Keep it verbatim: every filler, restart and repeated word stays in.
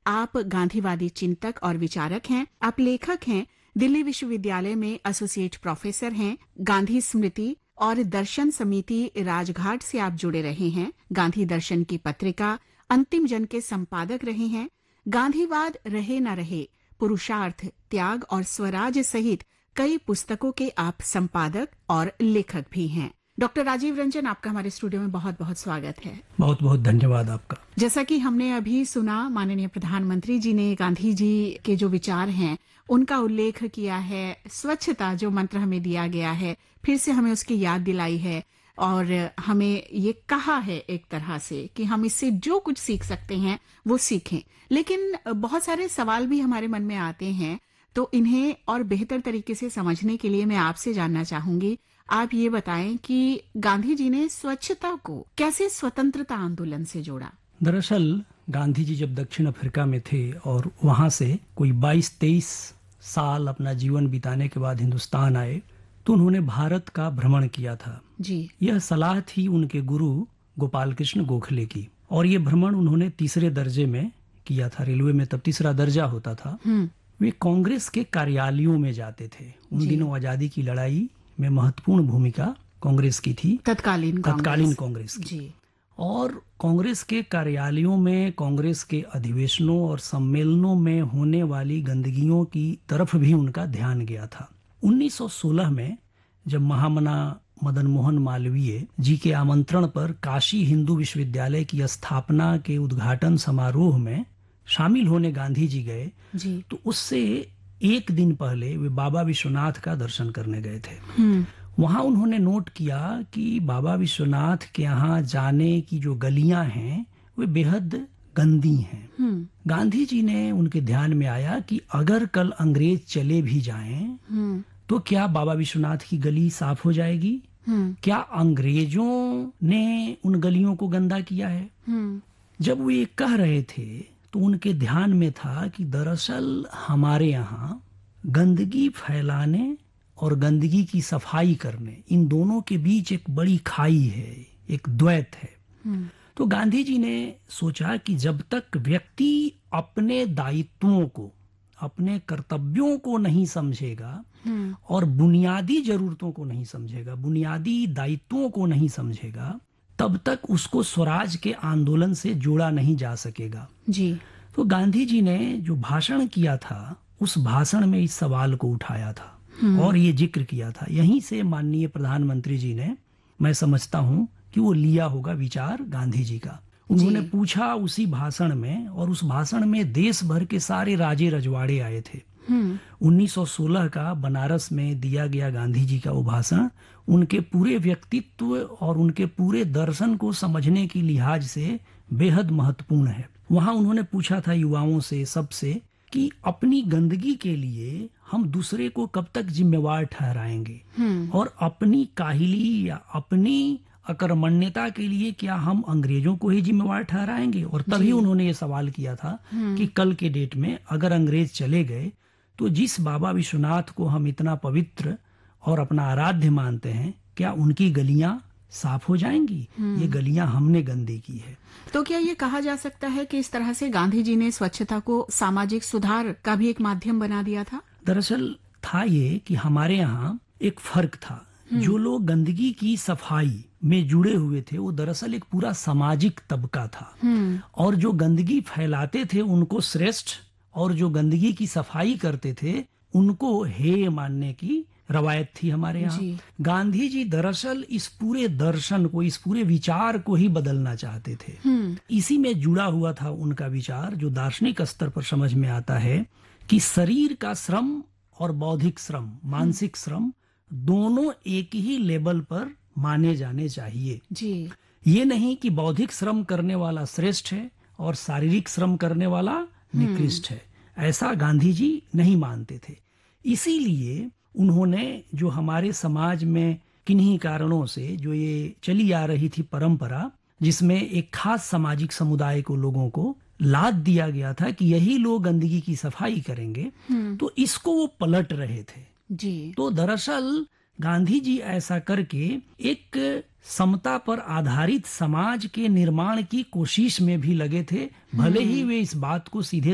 आप गांधीवादी चिंतक और विचारक हैं, आप लेखक हैं, दिल्ली विश्वविद्यालय में एसोसिएट प्रोफेसर हैं, गांधी स्मृति और दर्शन समिति राजघाट से आप जुड़े रहे हैं, गांधी दर्शन की पत्रिका अंतिम जन के संपादक रहे हैं, गांधीवाद रहे न रहे, पुरुषार्थ, त्याग और स्वराज सहित कई पुस्तकों के आप संपादक और लेखक भी हैं। डॉक्टर राजीव रंजन, आपका हमारे स्टूडियो में बहुत बहुत स्वागत है। बहुत बहुत धन्यवाद आपका। जैसा कि हमने अभी सुना, माननीय प्रधानमंत्री जी ने गांधी जी के जो विचार हैं उनका उल्लेख किया है, स्वच्छता जो मंत्र हमें दिया गया है फिर से हमें उसकी याद दिलाई है और हमें ये कहा है एक तरह से कि हम इससे जो कुछ सीख सकते हैं वो सीखें। लेकिन बहुत सारे सवाल भी हमारे मन में आते हैं, तो इन्हें और बेहतर तरीके से समझने के लिए मैं आपसे जानना चाहूंगी, आप ये बताएं कि गांधी जी ने स्वच्छता को कैसे स्वतंत्रता आंदोलन से जोड़ा। दरअसल गांधी जी जब दक्षिण अफ्रीका में थे और वहां से कोई बाईस तेईस साल अपना जीवन बिताने के बाद हिंदुस्तान आए, तो उन्होंने भारत का भ्रमण किया था जी। यह सलाह थी उनके गुरु गोपाल कृष्ण गोखले की, और ये भ्रमण उन्होंने तीसरे दर्जे में किया था। रेलवे में तब तीसरा दर्जा होता था। वे कांग्रेस के कार्यालयों में जाते थे। उन दिनों आजादी की लड़ाई में महत्वपूर्ण भूमिका कांग्रेस की थी, तत्कालीन तत्कालीन कांग्रेस की जी। और कांग्रेस के कार्यालयों में, कांग्रेस के अधिवेशनों और सम्मेलनों में होने वाली गंदगियों की तरफ भी उनका ध्यान गया था। उन्नीस सौ सोलह में जब महामना मदन मोहन मालवीय जी के आमंत्रण पर काशी हिंदू विश्वविद्यालय की स्थापना के उद्घाटन समारोह में शामिल होने गांधी जी गए जी। तो उससे एक दिन पहले वे बाबा विश्वनाथ का दर्शन करने गए थे। वहां उन्होंने नोट किया कि बाबा विश्वनाथ के यहाँ जाने की जो गलियां हैं वे बेहद गंदी हैं। गांधी जी ने उनके ध्यान में आया कि अगर कल अंग्रेज चले भी जाएं तो क्या बाबा विश्वनाथ की गली साफ हो जाएगी? क्या अंग्रेजों ने उन गलियों को गंदा किया है? जब वो ये कह रहे थे तो उनके ध्यान में था कि दरअसल हमारे यहाँ गंदगी फैलाने और गंदगी की सफाई करने, इन दोनों के बीच एक बड़ी खाई है, एक द्वैत है। तो गांधी जी ने सोचा कि जब तक व्यक्ति अपने दायित्वों को, अपने कर्तव्यों को नहीं समझेगा और बुनियादी जरूरतों को नहीं समझेगा, बुनियादी दायित्वों को नहीं समझेगा, तब तक उसको स्वराज के आंदोलन से जोड़ा नहीं जा सकेगा जी। तो गांधी जी ने जो भाषण किया था उस भाषण में इस सवाल को उठाया था और ये जिक्र किया था। यहीं से माननीय प्रधानमंत्री जी ने, मैं समझता हूँ कि वो लिया होगा विचार गांधी जी का। उन्होंने पूछा उसी भाषण में, और उस भाषण में देश भर के सारे राजे रजवाड़े आए थे। उन्नीस सौ सोलह का बनारस में दिया गया गांधी जी का वो भाषण उनके पूरे व्यक्तित्व और उनके पूरे दर्शन को समझने की लिहाज से बेहद महत्वपूर्ण है। वहां उन्होंने पूछा था युवाओं से, सबसे, कि अपनी गंदगी के लिए हम दूसरे को कब तक जिम्मेवार ठहराएंगे और अपनी काहिली या अपनी अकर्मण्यता के लिए क्या हम अंग्रेजों को ही जिम्मेवार ठहराएंगे? और तभी उन्होंने ये सवाल किया था कि कल के डेट में अगर अंग्रेज चले गए तो जिस बाबा विश्वनाथ को हम इतना पवित्र और अपना आराध्य मानते हैं, क्या उनकी गलियां साफ हो जाएंगी? ये गलियां हमने गंदी की है। तो क्या ये कहा जा सकता है कि इस तरह से गांधी जी ने स्वच्छता को सामाजिक सुधार का भी एक माध्यम बना दिया था? दरअसल था ये कि हमारे यहाँ एक फर्क था। जो लोग गंदगी की सफाई में जुड़े हुए थे वो दरअसल एक पूरा सामाजिक तबका था, और जो गंदगी फैलाते थे उनको श्रेष्ठ, और जो गंदगी की सफाई करते थे उनको हेय मानने की रवायत थी हमारे यहाँ। गांधी जी दरअसल इस पूरे दर्शन को, इस पूरे विचार को ही बदलना चाहते थे। इसी में जुड़ा हुआ था उनका विचार, जो दार्शनिक स्तर पर समझ में आता है कि शरीर का श्रम और बौद्धिक श्रम, मानसिक श्रम, दोनों एक ही लेवल पर माने जाने चाहिए जी। ये नहीं कि बौद्धिक श्रम करने वाला श्रेष्ठ है और शारीरिक श्रम करने वाला निकृष्ट है। ऐसा गांधी जी नहीं मानते थे। इसीलिए उन्होंने जो हमारे समाज में किन्हीं कारणों से जो ये चली आ रही थी परंपरा, जिसमें एक खास सामाजिक समुदाय को, लोगों को लाद दिया गया था कि यही लोग गंदगी की सफाई करेंगे, तो इसको वो पलट रहे थे जी। तो दरअसल गांधी जी ऐसा करके एक समता पर आधारित समाज के निर्माण की कोशिश में भी लगे थे, भले ही वे इस बात को सीधे